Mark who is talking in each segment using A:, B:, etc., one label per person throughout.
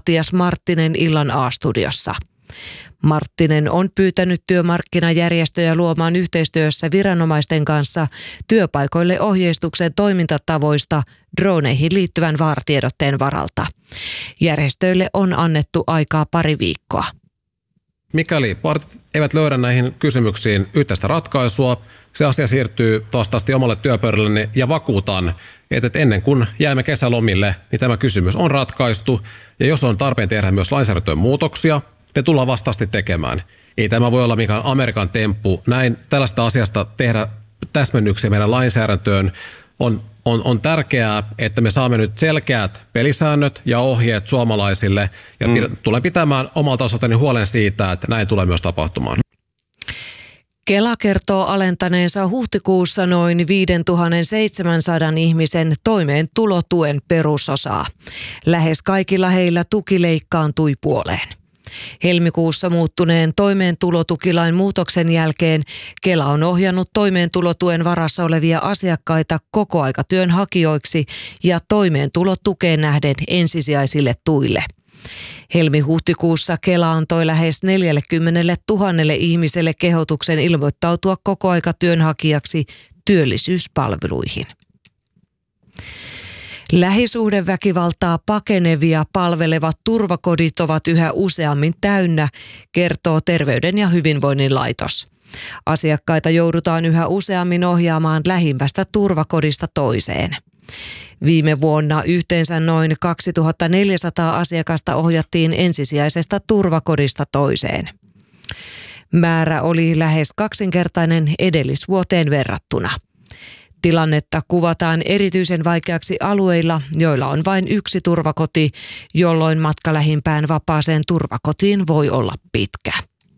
A: Matias Marttinen illan A-studiossa. Marttinen on pyytänyt työmarkkinajärjestöjä luomaan yhteistyössä viranomaisten kanssa työpaikoille ohjeistuksen toimintatavoista droneihin liittyvän vaaratiedotteen varalta. Järjestöille on annettu aikaa 2 viikkoa.
B: Mikäli partit eivät löydä näihin kysymyksiin yhteistä ratkaisua, se asia siirtyy vastaasti omalle työpöydälleni ja vakuutan, että ennen kuin jäämme kesälomille, niin tämä kysymys on ratkaistu. Ja jos on tarpeen tehdä myös lainsäädäntöön muutoksia, ne tullaan vastaasti tekemään. Ei tämä voi olla mikään Amerikan temppu. Näin tällaista asiasta tehdä täsmennyksiä meidän lainsäädäntöön on tärkeää, että me saamme nyt selkeät pelisäännöt ja ohjeet suomalaisille ja tulen pitämään omalta osaltani huolen siitä, että näin tulee myös tapahtumaan.
A: Kela kertoo alentaneensa huhtikuussa noin 5700 ihmisen toimeentulotuen perusosaa. Lähes kaikilla heillä tuki leikkaantui puoleen. Helmikuussa muuttuneen toimeentulotukilain muutoksen jälkeen Kela on ohjannut toimeentulotuen varassa olevia asiakkaita kokoaikatyönhakijoiksi ja toimeentulotukeen nähden ensisijaisille tuille. Helmi-huhtikuussa Kela antoi lähes 40 000 ihmiselle kehotuksen ilmoittautua kokoaikatyönhakijaksi työllisyyspalveluihin. Lähisuhdeväkivaltaa pakenevia palvelevat turvakodit ovat yhä useammin täynnä, kertoo Terveyden ja hyvinvoinnin laitos. Asiakkaita joudutaan yhä useammin ohjaamaan lähimmästä turvakodista toiseen. Viime vuonna yhteensä noin 2400 asiakasta ohjattiin ensisijaisesta turvakodista toiseen. Määrä oli lähes 2-kertainen edellisvuoteen verrattuna. Tilannetta kuvataan erityisen vaikeaksi alueilla, joilla on vain yksi turvakoti, jolloin matka lähimpään vapaaseen turvakotiin voi olla pitkä.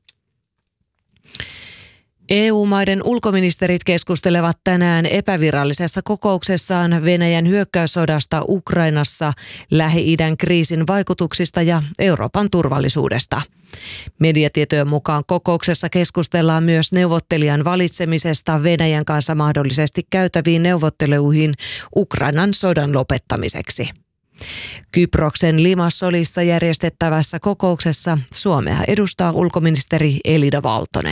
A: EU-maiden ulkoministerit keskustelevat tänään epävirallisessa kokouksessaan Venäjän hyökkäyssodasta Ukrainassa, Lähi-idän kriisin vaikutuksista ja Euroopan turvallisuudesta. Mediatietojen mukaan kokouksessa keskustellaan myös neuvottelijan valitsemisesta Venäjän kanssa mahdollisesti käytäviin neuvotteluihin Ukrainan sodan lopettamiseksi. Kyproksen Limassolissa järjestettävässä kokouksessa Suomea edustaa ulkoministeri Elina Valtonen.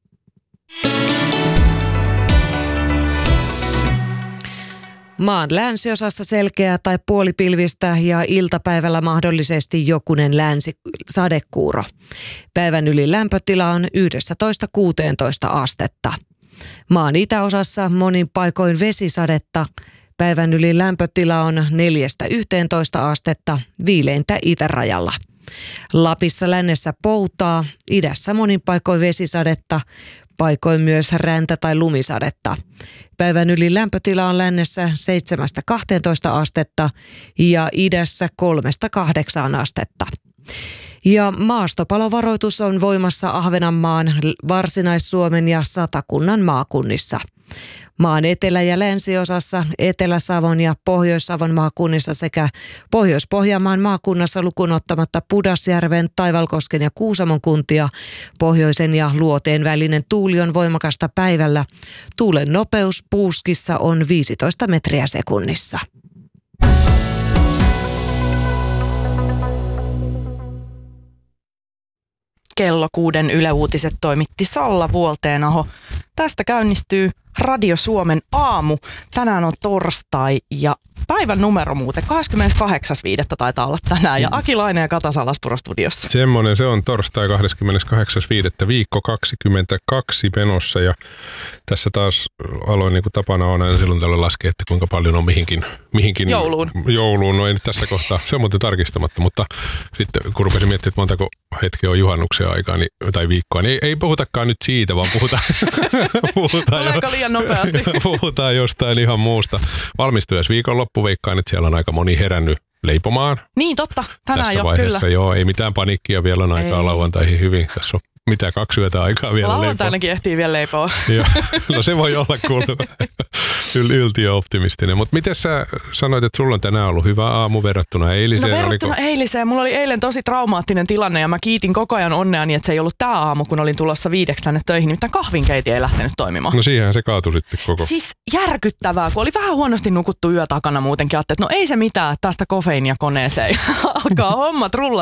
A: Maan länsiosassa selkeää tai puolipilvistä ja iltapäivällä mahdollisesti jokunen sadekuuro. Päivän yli lämpötila on 11–16 astetta. Maan itäosassa monin paikoin vesisadetta. Päivän yli lämpötila on 4–11 astetta, viileintä itärajalla. Lapissa lännessä poutaa, idässä monin paikoin vesisadetta, paikoin myös räntä- tai lumisadetta. Päivän yli lämpötila on lännessä 7–12 astetta ja idässä 3–8 astetta. Ja maastopalovaroitus on voimassa Ahvenanmaan, Varsinais-Suomen ja Satakunnan maakunnissa. Maan etelä- ja länsiosassa, Etelä-Savon ja Pohjois-Savon maakunnissa sekä Pohjois-Pohjanmaan maakunnassa lukuun ottamatta Pudasjärven, Taivalkosken ja Kuusamon kuntia. Pohjoisen ja luoteen välinen tuuli on voimakasta päivällä. Tuulen nopeus Puuskissa on 15 metriä sekunnissa.
C: Kello 6 Yle Uutiset toimitti Salla Vuolteenaho. Tästä käynnistyy Radio Suomen aamu. Tänään on torstai ja päivän numero muuten 28.5. taitaa olla tänään ja Aki Laine ja Kata Salaspuro studiossa.
D: Semmoinen se on torstai 28.5. viikko 22 menossa ja tässä taas aloin niin kuin tapana on aina silloin tällöin laskea, että kuinka paljon on mihinkin jouluun. No ei nyt tässä kohtaa, se on muuten tarkistamatta, mutta sitten kun rupesin miettimään, että montako hetkeä on juhannuksen aikaa tai viikkoa, niin ei puhutakaan nyt siitä, vaan
C: Tuleeko liian nopeasti?
D: Puhutaan jostain ihan muusta. Valmistujaisviikon loppu veikkaan, että siellä on aika moni herännyt leipomaan.
C: Niin totta, tänään
D: tässä
C: jo
D: vaiheessa,
C: kyllä.
D: Joo, ei mitään paniikkia, vielä on aikaa lauantaihin hyvin. Tässä on mitä 2 yötä aikaa vielä leipoa.
C: Lauantainakin ehtii vielä leipoa.
D: Joo, no se voi olla kuulemma. Yltiö-optimistinen. Mutta miten sä sanoit, että sulla on tänään ollut hyvä aamu verrattuna eiliseen?
C: No verrattuna eiliseen. Mulla oli eilen tosi traumaattinen tilanne ja mä kiitin koko ajan onneani, että se ei ollut tää aamu, kun olin tulossa 5 tänne töihin. Nimittäin kahvinkeiti ei lähtenyt toimimaan.
D: No siihenhän se kaatui sitten koko.
C: Siis järkyttävää, kun oli vähän huonosti nukuttu yö takana muutenkin. Ajattelin, että no ei se mitään, tästä kofeiinia koneeseen. Alkaa hommat rullata.